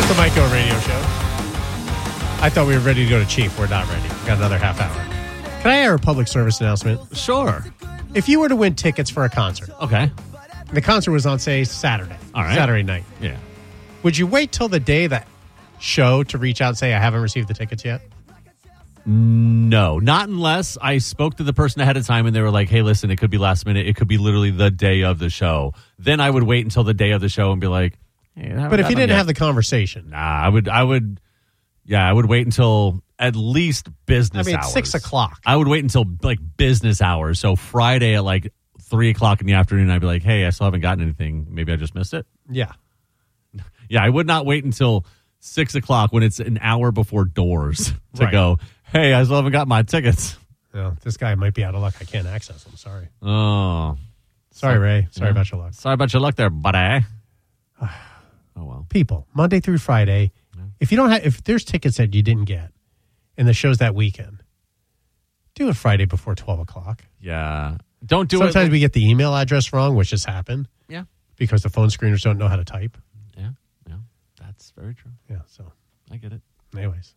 It's the Mike O Radio Show. I thought we were ready to go to Chief. We're not ready. We've got another half hour. Can I air a public service announcement? Sure. If you were to win tickets for a concert, Okay. the concert was on, say, Saturday. All right. Saturday night. Yeah. Would you wait till the day of the show to reach out and say, I haven't received the tickets yet? No, not unless I spoke to the person ahead of time and they were like, hey, listen, it could be last minute. It could be literally the day of the show. Then I would wait until the day of the show and be like, hey, But if you didn't have the conversation. Nah, I would wait until at least business hours. 6 o'clock. I would wait until like business hours. So Friday at like 3 o'clock in the afternoon, I'd be like, hey, I still haven't gotten anything. Maybe I just missed it. Yeah. Yeah, I would not wait until 6 o'clock when it's an hour before doors to Right. go, hey, I still haven't got my tickets. Well, this guy might be out of luck. I can't access him. Sorry. Oh. Sorry, Ray. Sorry about your luck. Sorry about your luck there, buddy. Oh, well. People, Monday through Friday, if there's tickets that you didn't get and the show's that weekend, do it Friday before 12 o'clock. Yeah. Don't do Sometimes it. we get the email address wrong, which has happened. Yeah. Because the phone screeners don't know how to type. Yeah. Yeah. That's very true. Yeah, so I get it. anyways.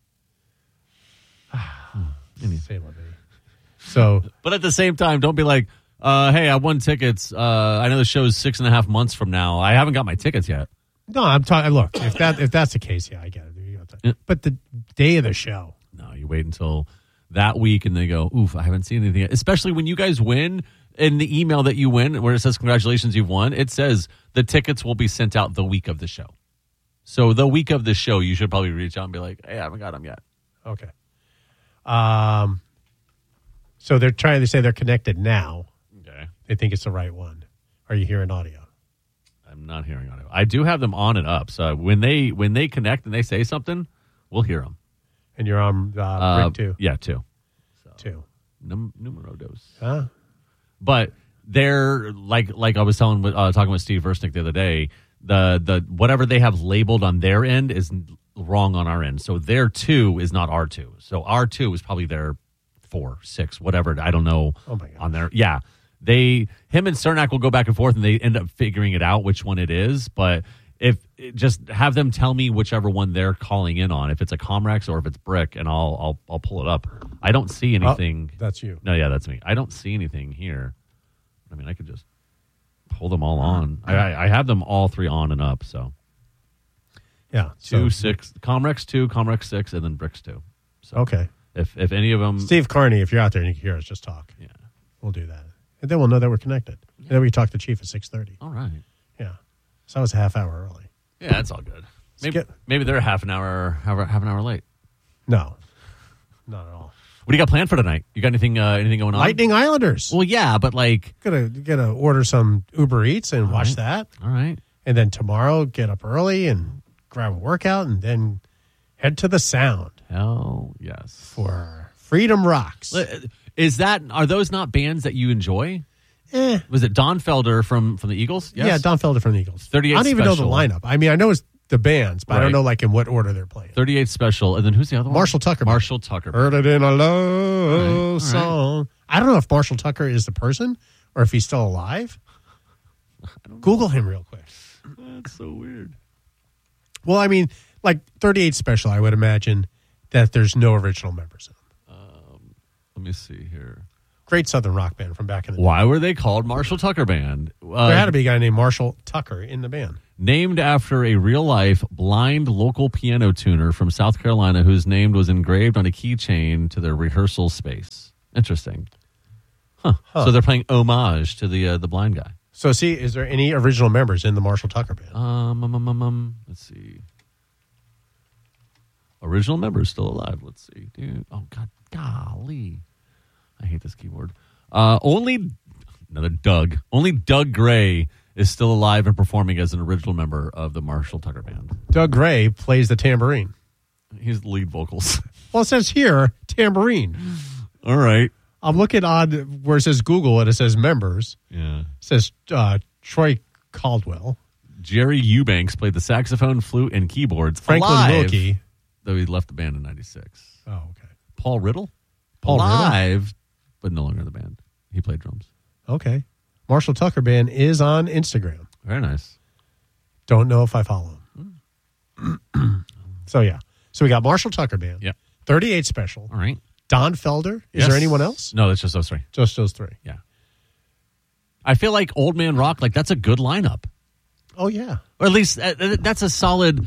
Any- Say what, baby. So But at the same time, don't be like, hey, I won tickets. I know the show's 6.5 months from now. I haven't got my tickets yet. no, I'm talking. Look, if that's the case, yeah, I get it. You got that. Yeah. But the day of the show, No, you wait until that week and they go, oof, I haven't seen anything yet. Especially when you guys win, in the email that you win, where it says, congratulations, you've won, it says the tickets will be sent out the week of the show. So the week of the show, you should probably reach out and be like, hey, I haven't got them yet. okay. So they're trying to say they're connected now. Okay. They think it's the right one. Are you hearing audio? I'm not hearing audio. I do have them on and up. So when they connect and they say something, we'll hear them. And you're on brick two. Yeah, two. Two. Numero dos. Huh? But they're like I was talking with Steve Versnick the other day. The whatever they have labeled on their end is wrong on our end. So their 2 is not our 2. So our 2 is probably their 4, 6, whatever. I don't know. Oh my God. On their him and Cernak will go back and forth, and they end up figuring it out which one it is. But if just have them tell me whichever one they're calling in on, if it's a Comrex or if it's Brick, and I'll pull it up. I don't see anything. Oh, that's you. No, yeah, that's me. I don't see anything here. I mean, I could just pull them all on. I have them all 3 on and up. So Yeah. 2, 6, Comrex 2, Comrex 6, and then Bricks 2. So Okay. if any of them, Steve Carney, if you're out there and you can hear us, just talk. yeah, We'll do that. And then we'll know that we're connected. And then we talk to Chief at 6:30. all right, Yeah. So I was a half hour early. yeah, that's all good. Maybe they're half an hour late. No. Not at all. What do you got planned for tonight? You got anything going on? Lightning Islanders. Well, yeah, but like, Gonna order some Uber Eats and watch right. that. all right, And then tomorrow get up early and grab a workout and then head to the Sound hell yes. for Freedom Rocks. Are those not bands that you enjoy? Eh. Was it Don Felder from the Eagles? Yes? Yeah, Don Felder from the Eagles. 38 I don't even know the Special. lineup. I mean, I know it's the bands, but I Right. don't know like in what order they're playing. 38 Special, and then who's the other one? Marshall Tucker. Marshall Tucker. Heard it in a low All right. song. I don't know if Marshall Tucker is the person or if he's still alive. Google him real quick. That's so weird. Well, I mean, like 38 Special, I would imagine that there's no original members in them. Let me see here. Great Southern rock band from back in the day. Why were they called Marshall Tucker Band? There had to be a guy named Marshall Tucker in the band. Named after a real-life blind local piano tuner from South Carolina whose name was engraved on a keychain to their rehearsal space. Interesting. Huh. So they're playing homage to the blind guy. So, see, is there any original members in the Marshall Tucker band? Let's see. Original members still alive. Let's see. Dude. Oh, golly. I hate this keyboard. Only Doug Gray is still alive and performing as an original member of the Marshall Tucker Band. Doug Gray plays the tambourine. He's the lead vocals. Well, it says here, tambourine. All right. I'm looking on where it says Google and it says members. Yeah. It says Troy Caldwell. Jerry Eubanks played the saxophone, flute, and keyboards. Franklin alive, Wilkie. though he left the band in '96. Oh, okay. Paul Riddle, Paul Riddle? alive, but no longer in the band. He played drums. Okay. Marshall Tucker Band is on Instagram. Very nice. Don't know if I follow him. So, yeah. So we got Marshall Tucker Band. Yeah. 38 Special. All right. Don Felder. Is there anyone else? No, that's just those three. Just those three. Yeah. I feel like Old Man Rock, like that's a good lineup. Oh, yeah. Or at least that's a solid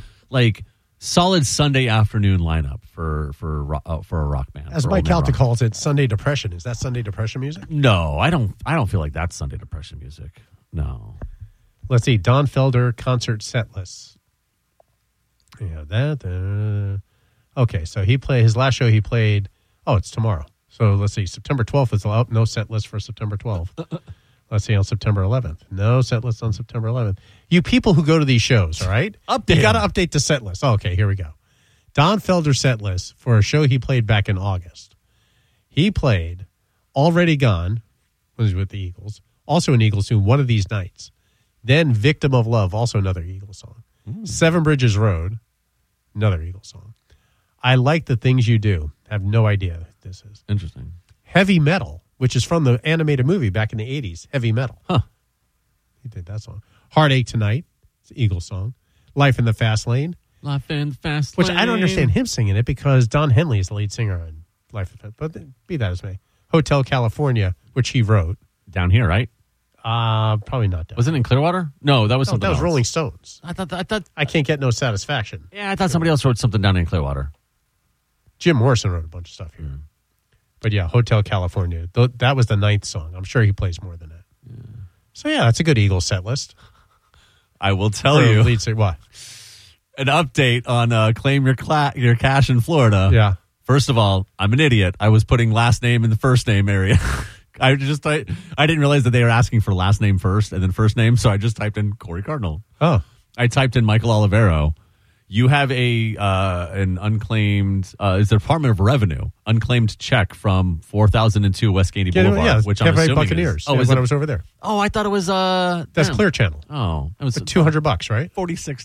Sunday afternoon lineup for a rock band. As Mike Calta calls it, Sunday Depression. Is that Sunday Depression music? No, I don't feel like that's Sunday Depression music. No. Let's see. Don Felder concert set list. Yeah, that. Okay, so his last show he played. Oh, it's tomorrow. So let's see. September 12th is out. No set list for September 12th. Let's see on September 11th. No set list on September 11th. You people who go to these shows, all right? You got to update the set list. Oh, okay, here we go. Don Felder set list for a show he played back in August. He played Already Gone, was with the Eagles, also an Eagles tune, One of These Nights. Then Victim of Love, also another Eagles song. Seven Bridges Road, another Eagles song. I Like the Things You Do. I have no idea what this is. Interesting. Heavy Metal, which is from the animated movie back in the 80s, Heavy Metal. Huh. He did that song. Heartache Tonight, it's an Eagles song. Life in the Fast Lane. Life in the Fast Which Lane. I don't understand him singing it because Don Henley is the lead singer on Life in the Fast Lane. But be that as may. Hotel California, which he wrote. Down here, right? Probably not down. Was it in Clearwater? No, that was something that was else. Rolling Stones. I thought. I Can't Get No Satisfaction. Yeah, I thought somebody else wrote something down in Clearwater. Jim Morrison wrote a bunch of stuff here. But yeah, Hotel California. That was the 9th song. I'm sure he plays more than that. So yeah, that's a good Eagles set list. I will tell Or you lead singer, what? an update on Claim Your Cash in Florida. Yeah. First of all, I'm an idiot. I was putting last name in the first name area. I didn't realize that they were asking for last name first and then first name, so I just typed in Corey Cardinal. Oh. I typed in Michael Olivero. You have an unclaimed, it's the Department of Revenue, unclaimed check from 4002 West Caney Boulevard, Yeah, which I'm Tampa Bay assuming Buccaneers. is. Oh, yeah, is when it? I was over there. Oh, I thought it was That's Clear Channel. Oh, it was $200, right? $46.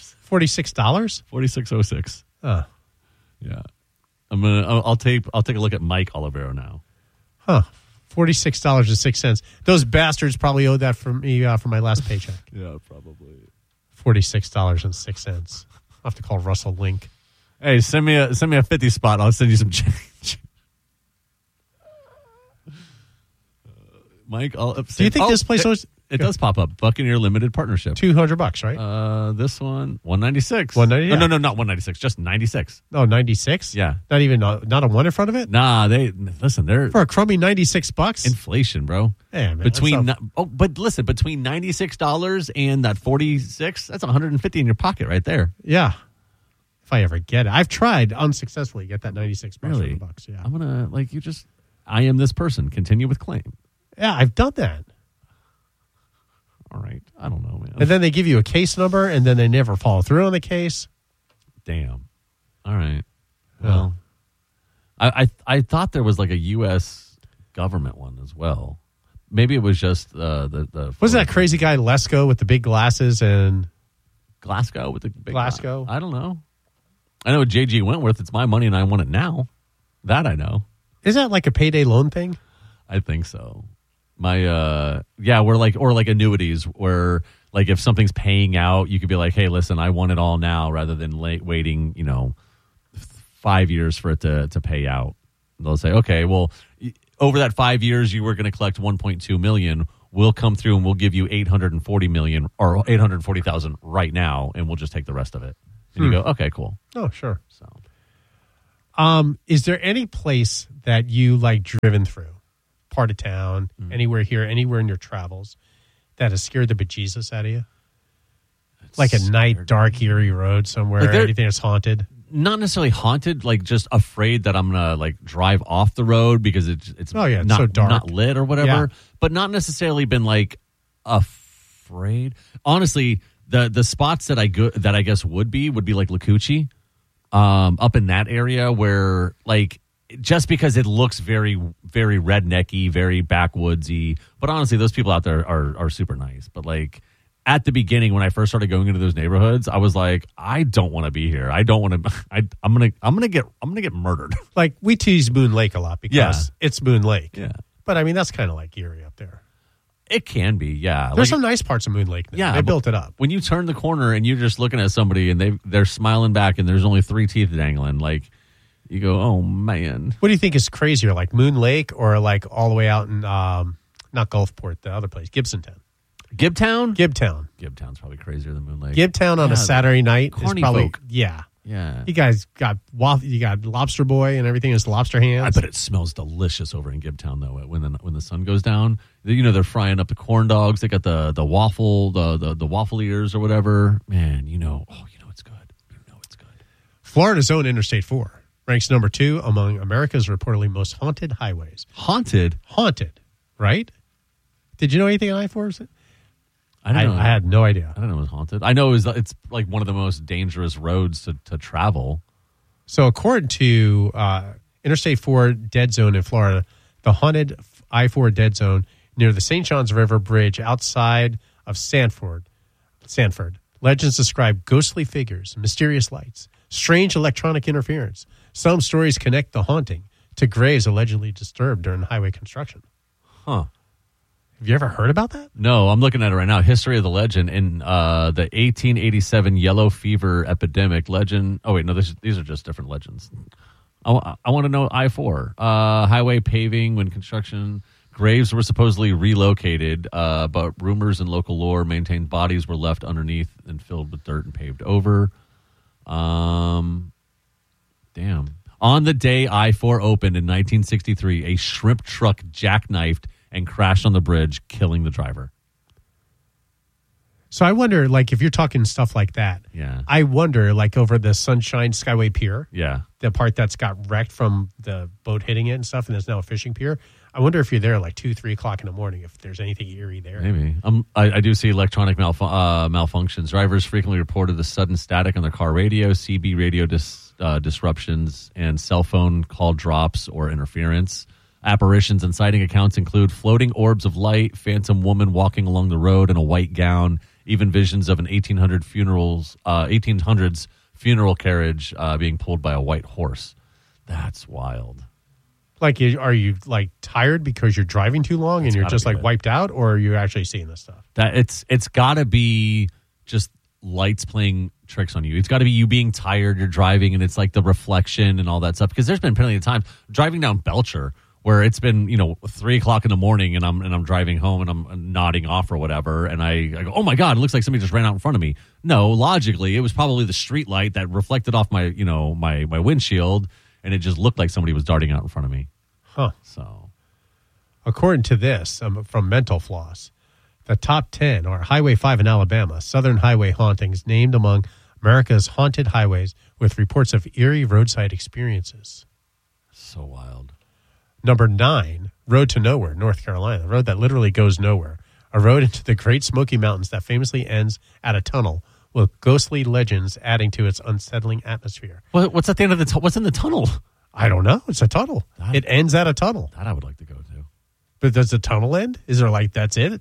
$46? $46.06. Yeah. I'll take a look at Mike Olivero now. Huh. $46.06. Those bastards probably owed that from me for my last paycheck. Yeah, probably. $46.06. I'll have to call Russell Link. Hey, send me a 50 spot. I'll send you some change. Mike, do you think this place was? It does pop up. Buccaneer Limited Partnership. $200, right? This one, $196. $190, yeah. No, not $196. Just $96. Oh, 96? Yeah. Not even not a one in front of it? Nah, they're For a crummy $96? inflation, bro. Yeah, man. Between $96 and that $46, that's $150 in your pocket right there. Yeah. If I ever get it. I've tried unsuccessfully to get that $96 Really? bucks. Yeah. I'm gonna I am this person. Continue with claim. Yeah, I've done that. All right. I don't know, man. And then they give you a case number, and then they never follow through on the case. Damn. All right. Well, I thought there was like a U.S. government one as well. Maybe it was just the Was that crazy guy Lesko with the big glasses and Glasgow with the big Glasgow? I don't know. I know J.G. Wentworth. It's my money and I want it now. That I know. Is that like a payday loan thing? I think so. We're like annuities where like if something's paying out, you could be like, hey, listen, I want it all now rather than waiting, 5 years for it to pay out. And they'll say, okay, well, over that 5 years, you were going to collect 1.2 million. We'll come through and we'll give you 840 million or 840,000 right now. And we'll just take the rest of it. And you go, okay, cool. Oh, sure. So, is there any place that you like driven through? Part of town, anywhere here, anywhere in your travels, that has scared the bejesus out of you? Like a night, dark, eerie road somewhere, anything that's haunted? Not necessarily haunted, like just afraid that I'm going to drive off the road because it's not, so dark. Not lit or whatever, Yeah. but not necessarily been afraid. Honestly, the spots that I guess would be like Lacucci, up in that area where just because it looks very, very rednecky, very backwoodsy. But honestly, those people out there are super nice. But at the beginning, when I first started going into those neighborhoods, I was like, I don't want to be here. I don't want to. I'm gonna get murdered. Like we tease Moon Lake a lot because it's Moon Lake. Yeah. But I mean that's kind of like eerie up there. It can be, yeah. There's some nice parts of Moon Lake now. Yeah, They built it up. When you turn the corner and you're just looking at somebody and they're smiling back and there's only 3 teeth dangling, like you go, oh man. What do you think is crazier, like Moon Lake or like all the way out in, not Gulfport, the other place, Gibsontown? Gibtown? Gibtown's probably crazier than Moon Lake. Gibtown on a Saturday night is corny probably, folk. yeah. Yeah. You guys got Lobster Boy and everything is lobster hands. I bet it smells delicious over in Gibtown though. When the sun goes down, they're frying up the corn dogs. They got the waffle, the waffle ears or whatever. Man, it's good. It's good. Florida's own Interstate 4 ranks number 2 among America's reportedly most haunted highways. Haunted, right? Did you know anything on I-4? I don't know. I had no idea. I don't know it was haunted. I know it's like one of the most dangerous roads to travel. So according to Interstate 4 dead zone in Florida, the haunted I-4 dead zone near the St. Johns River Bridge outside of Sanford. Legends describe ghostly figures, mysterious lights, strange electronic interference. Some stories connect the haunting to graves allegedly disturbed during highway construction. Huh. Have you ever heard about that? No, I'm looking at it right now. History of the legend in the 1887 yellow fever epidemic legend. Oh, wait, no, these are just different legends. I want to know I-4. Highway paving when construction. Graves were supposedly relocated, but rumors and local lore maintained bodies were left underneath and filled with dirt and paved over. Damn. On the day I-4 opened in 1963, a shrimp truck jackknifed and crashed on the bridge, killing the driver. So I wonder, like, if you're talking stuff like that, yeah. I wonder, like, over the Sunshine Skyway Pier, yeah, the part that's got wrecked from the boat hitting it and stuff, and there's now a fishing pier. I wonder if you're there like 2-3 o'clock in the morning, if there's anything eerie there. Maybe. I do see electronic malfunctions. Drivers frequently reported the sudden static on their car radio, CB radio disruptions, and cell phone call drops or interference. Apparitions and sighting accounts include floating orbs of light, phantom woman walking along the road in a white gown, even visions of an 1800s funeral carriage being pulled by a white horse. That's wild. Like, are you like tired because you're driving too long and you're just like wiped out, or are you actually seeing this stuff? That it's got to be just lights playing tricks on you. It's got to be you being tired, you're driving, and it's like the reflection and all that stuff. Because there's been plenty of times driving down Belcher where it's been 3 o'clock in the morning and I'm driving home and I'm nodding off or whatever, and I go, oh my god, it looks like somebody just ran out in front of me. No, logically, it was probably the street light that reflected off my my windshield, and it just looked like somebody was darting out in front of me. Huh. So, according to this from Mental Floss, the top 10 are Highway 5 in Alabama, Southern Highway hauntings named among America's haunted highways with reports of eerie roadside experiences. So wild. Number 9, Road to Nowhere, North Carolina, a road that literally goes nowhere. A road into the Great Smoky Mountains that famously ends at a tunnel with ghostly legends adding to its unsettling atmosphere. What's at the end of the what's in the tunnel? I don't know. It's a tunnel. It ends at a tunnel. That I would like to go to. But does the tunnel end? Is there like, that's it?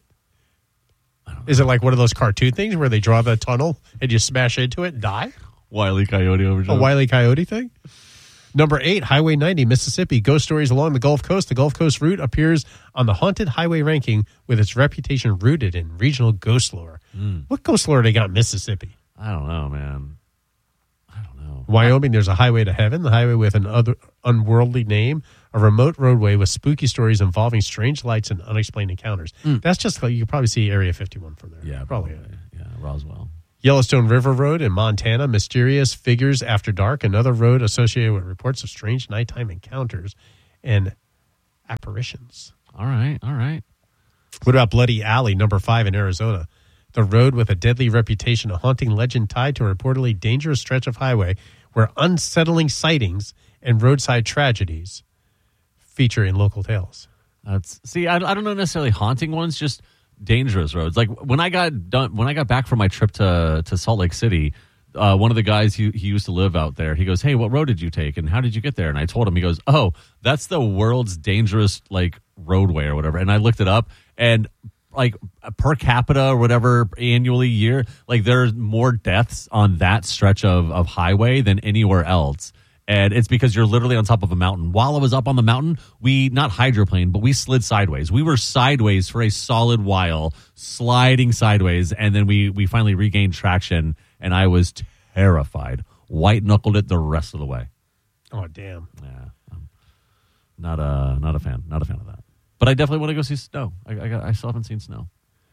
Is it like one of those cartoon things where they draw the tunnel and you smash into it and die? Wile E. Coyote over A Wile E. Coyote thing? Number 8, Highway 90, Mississippi. Ghost stories along the Gulf Coast. The Gulf Coast route appears on the haunted highway ranking with its reputation rooted in regional ghost lore. What ghost lore they got in Mississippi? I don't know, man. I don't know. Wyoming, there's a highway to heaven, the highway with an unworldly name, a remote roadway with spooky stories involving strange lights and unexplained encounters. That's just like, you could probably see Area 51 from there. Yeah, probably. Yeah, Roswell. Yellowstone River Road in Montana, mysterious figures after dark, another road associated with reports of strange nighttime encounters and apparitions. All right. What about Bloody Alley, number 5 in Arizona? The road with a deadly reputation, a haunting legend tied to a reportedly dangerous stretch of highway where unsettling sightings and roadside tragedies feature in local tales. I don't know necessarily haunting ones, just dangerous roads. Like when I got back from my trip to Salt Lake City, one of the guys he used to live out there, he goes, "Hey, what road did you take and how did you get there?" And I told him, he goes, "Oh, that's the world's dangerous like roadway or whatever." And I looked it up, and like per capita or whatever annually year, like there's more deaths on that stretch of highway than anywhere else. And it's because you're literally on top of a mountain. While I was up on the mountain, we not hydroplaned, but we slid sideways. We were sideways for a solid while, sliding sideways, and then we finally regained traction, and I was terrified. White knuckled it the rest of the way. Oh, damn. Yeah, I'm not a fan of that. But I definitely want to go see snow. I still haven't seen snow.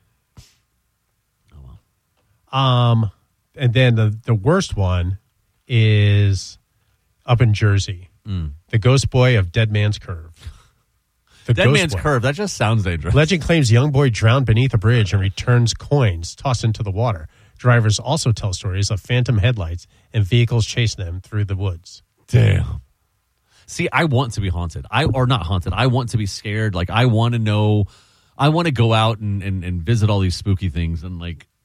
Oh well. And then the worst one is up in Jersey. The Ghost Boy of Dead Man's Curve. Dead Man's Curve. That just sounds dangerous. Legend claims young boy drowned beneath a bridge and returns coins tossed into the water. Drivers also tell stories of phantom headlights and vehicles chasing them through the woods. Damn. See, I want to be haunted. Or not haunted. I want to be scared. Like, I want to know. I want to go out and visit all these spooky things and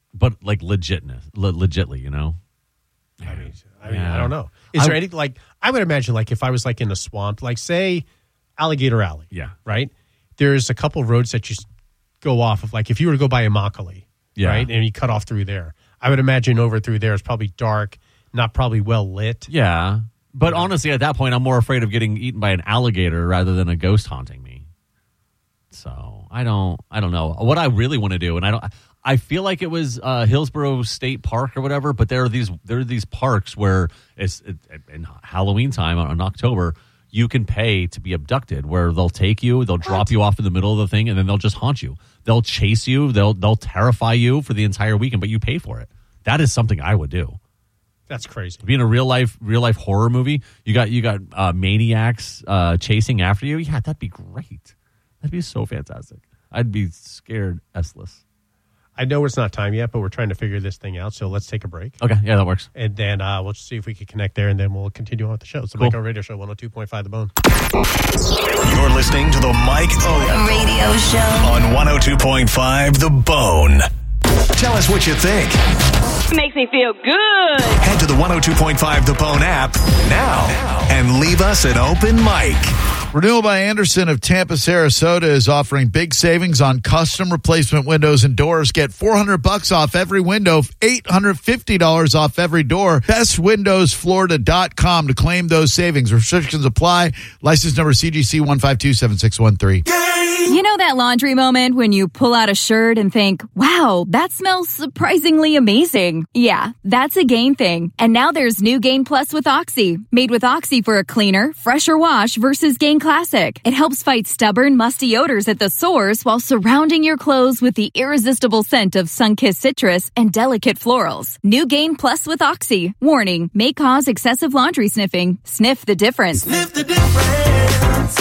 legitly, you know? I mean, I don't know. Is there anything like, I would imagine like if I was like in a swamp, like say Alligator Alley. Yeah. Right? There's a couple roads that you go off of. Like if you were to go by Immokalee, right? And you cut off through there. I would imagine over through there is probably dark, not probably well lit. Yeah. But honestly, at that point, I'm more afraid of getting eaten by an alligator rather than a ghost haunting me. So I don't know what I really want to do. And I feel like it was Hillsborough State Park or whatever, but there are these parks where it's in Halloween time in October, you can pay to be abducted, where they'll take you, they'll drop you off in the middle of the thing, and then they'll just haunt you. They'll chase you, they'll terrify you for the entire weekend, but you pay for it. That is something I would do. That's crazy. Being a real life horror movie, you got maniacs chasing after you. Yeah, that'd be great. That'd be so fantastic. I'd be scared S-less. I know it's not time yet, but we're trying to figure this thing out. So let's take a break. Okay, yeah, that works. And then we'll just see if we can connect there, and then we'll continue on with the show. So, Mike O Radio Show, 102.5 The Bone. You're listening to the Mike O Radio Show on 102.5 The Bone. Tell us what you think. It makes me feel good. Head to the 102.5 The Bone app now and leave us an open mic. Renewal by Andersen of Tampa, Sarasota is offering big savings on custom replacement windows and doors. Get $400 off every window, $850 off every door. BestWindowsFlorida.com to claim those savings. Restrictions apply. License number CGC 1527613. You know that laundry moment when you pull out a shirt and think, wow, that smells surprisingly amazing. Yeah, that's a Gain thing. And now there's new Gain Plus with Oxy. Made with Oxy for a cleaner, fresher wash versus Gain Classic. It helps fight stubborn, musty odors at the source while surrounding your clothes with the irresistible scent of sun-kissed citrus and delicate florals. New Gain Plus with Oxy. Warning, may cause excessive laundry sniffing. Sniff the difference. Sniff the difference.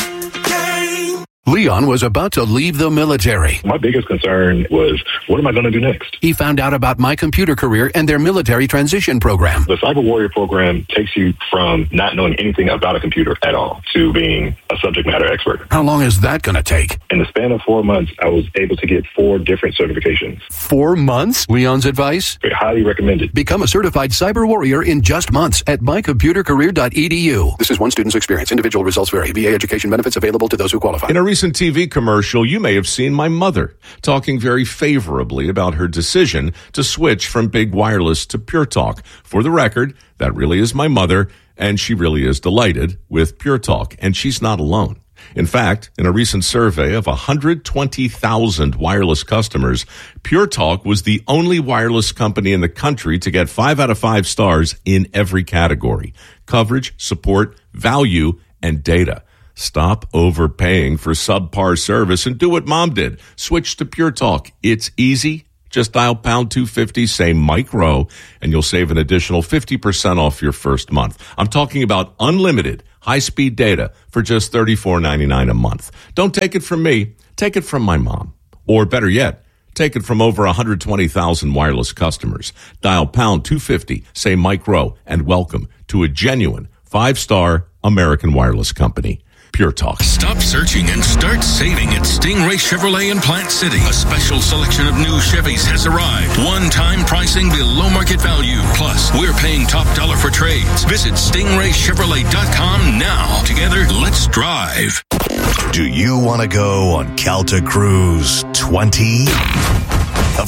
Leon was about to leave the military. My biggest concern was, what am I going to do next? He found out about My Computer Career and their military transition program. The Cyber Warrior program takes you from not knowing anything about a computer at all to being a subject matter expert. How long is that going to take? In the span of 4 months, I was able to get 4 different certifications. 4 months? Leon's advice? Highly recommended. Become a certified cyber warrior in just months at mycomputercareer.edu. This is one student's experience. Individual results vary. VA education benefits available to those who qualify. In a recent TV commercial, you may have seen my mother talking very favorably about her decision to switch from Big Wireless to Pure Talk. For the record, that really is my mother, and she really is delighted with Pure Talk, and she's not alone. In fact, in a recent survey of 120,000 wireless customers, Pure Talk was the only wireless company in the country to get 5 out of 5 stars in every category: coverage, support, value, and data. Stop overpaying for subpar service and do what Mom did. Switch to Pure Talk. It's easy. Just dial pound 250, say Mike Rowe, and you'll save an additional 50% off your first month. I'm talking about unlimited high-speed data for just $34.99 a month. Don't take it from me. Take it from my mom. Or better yet, take it from over 120,000 wireless customers. Dial pound 250, say Mike Rowe, and welcome to a genuine 5-star American wireless company. Pure Talk. Stop searching and start saving at Stingray Chevrolet in Plant City. A special selection of new Chevys has arrived. One-time pricing below market value. Plus, we're paying top dollar for trades. Visit StingrayChevrolet.com now. Together, let's drive. Do you want to go on Calta Cruise 20? Of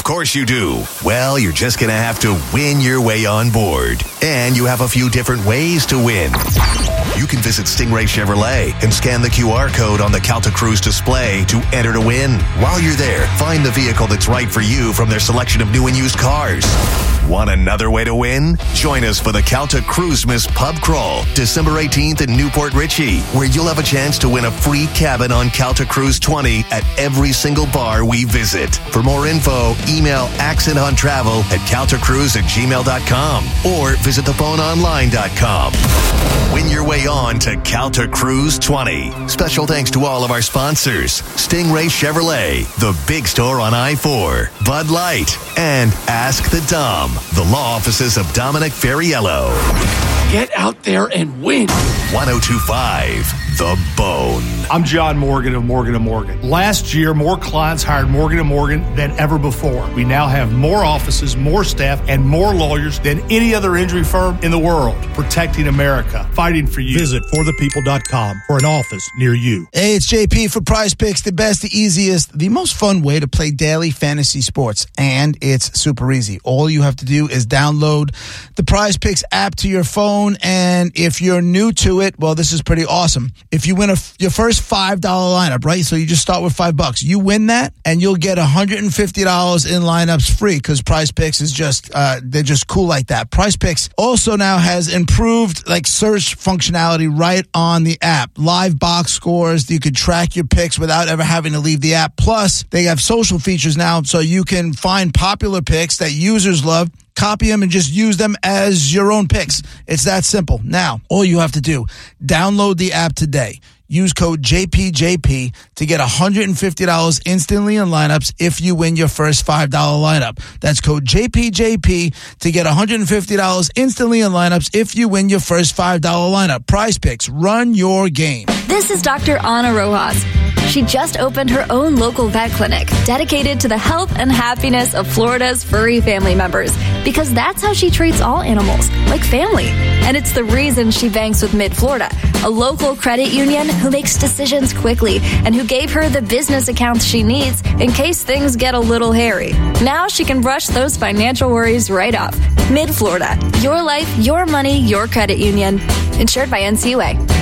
course you do. Well, you're just going to have to win your way on board. And you have a few different ways to win. You can visit Stingray Chevrolet and scan the QR code on the Calta Cruise display to enter to win. While you're there, find the vehicle that's right for you from their selection of new and used cars. Want another way to win? Join us for the Calta Cruisemas Pub Crawl, December 18th in Newport Richey, where you'll have a chance to win a free cabin on Calta Cruise 20 at every single bar we visit. For more info, email accentontravel@caltacruise@gmail.com or visit thephoneonline.com. Win your way on to Calta Cruise 20. Special thanks to all of our sponsors: Stingray Chevrolet, the big store on I-4, Bud Light, and Ask the Dom, the law offices of Dominic Ferriello. Get out there and win. 102.5 The Bone. I'm John Morgan of Morgan & Morgan. Last year, more clients hired Morgan & Morgan than ever before. We now have more offices, more staff, and more lawyers than any other injury firm in the world. Protecting America. Fighting for you. Visit forthepeople.com for an office near you. Hey, it's JP for Prize Picks, the best, the easiest, the most fun way to play daily fantasy sports. And it's super easy. All you have to do is download the Prize Picks app to your phone. And if you're new to it, well, this is pretty awesome. If you win your first $5 lineup, right? So you just start with $5. You win that, and you'll get $150 in lineups free because Prize Picks is just, they're just cool like that. Prize Picks also now has improved like search functionality right on the app. Live box scores. You could track your picks without ever having to leave the app. Plus, they have social features now, so you can find popular picks that users love, copy them, and just use them as your own picks. It's that simple. Now, all you have to do, download the app today. Use code JPJP to get $150 instantly in lineups if you win your first $5 lineup. That's code JPJP to get $150 instantly in lineups if you win your first $5 lineup. Prize Picks. Run your game. This is Dr. Ana Rojas. She just opened her own local vet clinic dedicated to the health and happiness of Florida's furry family members, because that's how she treats all animals, like family. And it's the reason she banks with Mid-Florida, a local credit union who makes decisions quickly and who gave her the business accounts she needs in case things get a little hairy. Now she can brush those financial worries right off. Mid-Florida, your life, your money, your credit union. Insured by NCUA.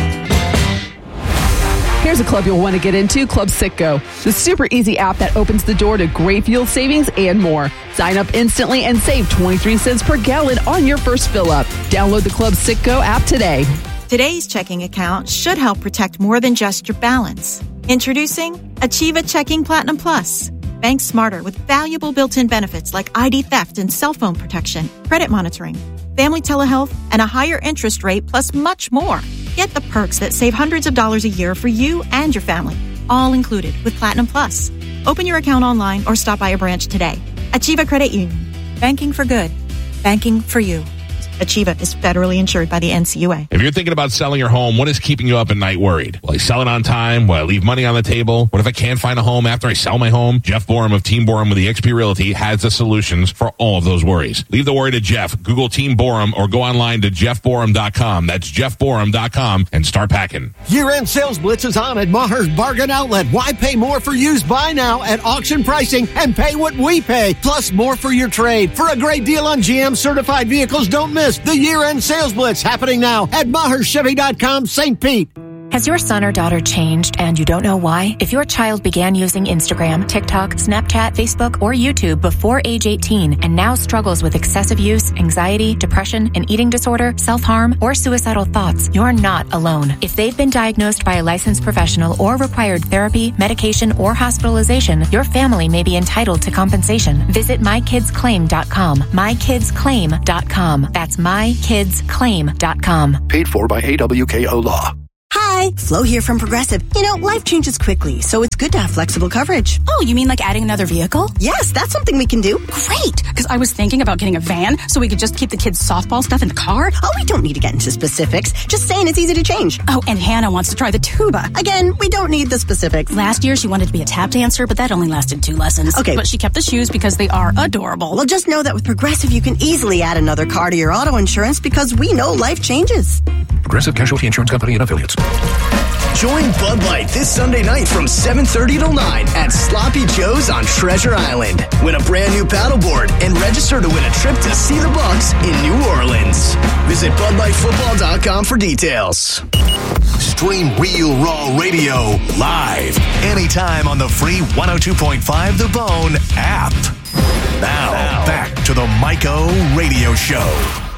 Here's a club you'll want to get into, Club Citgo, the super easy app that opens the door to great fuel savings and more. Sign up instantly and save 23 cents per gallon on your first fill up. Download the Club Citgo app today. Today's checking account should help protect more than just your balance. Introducing Achieva Checking Platinum Plus. Bank smarter with valuable built-in benefits like ID theft and cell phone protection, credit monitoring, family telehealth, and a higher interest rate, plus much more. Get the perks that save hundreds of dollars a year for you and your family, all included with Platinum Plus. Open your account online or stop by a branch today. Achieva Credit Union. Banking for good. Banking for you. Achieva is federally insured by the NCUA. If you're thinking about selling your home, what is keeping you up at night worried? Will I sell it on time? Will I leave money on the table? What if I can't find a home after I sell my home? Jeff Borum of Team Borum with eXp Realty has the solutions for all of those worries. Leave the worry to Jeff. Google Team Borum or go online to jeffborum.com. That's jeffborum.com and start packing. Year-end sales blitz is on at Maher's Bargain Outlet. Why pay more for used? Buy now at auction pricing and pay what we pay, plus more for your trade. For a great deal on GM certified vehicles, don't miss the year-end sales blitz happening now at MaherChevy.com, St. Pete. Has your son or daughter changed and you don't know why? If your child began using Instagram, TikTok, Snapchat, Facebook, or YouTube before age 18 and now struggles with excessive use, anxiety, depression, an eating disorder, self-harm, or suicidal thoughts, you're not alone. If they've been diagnosed by a licensed professional or required therapy, medication, or hospitalization, your family may be entitled to compensation. Visit mykidsclaim.com. mykidsclaim.com. That's mykidsclaim.com. Paid for by AWKO Law. Hi, Flo here from Progressive. You know, life changes quickly, so it's good to have flexible coverage. Oh, you mean like adding another vehicle? Yes, that's something we can do. Great, because I was thinking about getting a van so we could just keep the kids' softball stuff in the car. Oh, we don't need to get into specifics. Just saying it's easy to change. Oh, and Hannah wants to try the tuba. Again, we don't need the specifics. Last year, she wanted to be a tap dancer, but that only lasted 2 lessons. Okay. But she kept the shoes because they are adorable. Well, just know that with Progressive, you can easily add another car to your auto insurance because we know life changes. Progressive Casualty Insurance Company and Affiliates. Join Bud Light this Sunday night from 7:30 till 9 at Sloppy Joe's on Treasure Island. Win a brand new paddleboard and register to win a trip to see the Bucks in New Orleans. Visit BudLightFootball.com for details. Stream Real Raw Radio live anytime on the free 102.5 The Bone app. Now back to the Mike O Radio Show.